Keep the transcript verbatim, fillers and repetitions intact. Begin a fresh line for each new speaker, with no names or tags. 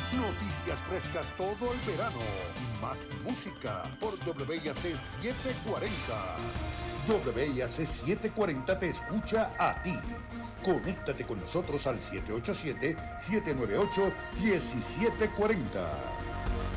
Noticias frescas todo el verano. Más música por W I A C setecientos cuarenta. W I A C setecientos cuarenta te escucha a ti. Conéctate con nosotros al siete ocho siete, siete nueve ocho, uno siete cuatro cero.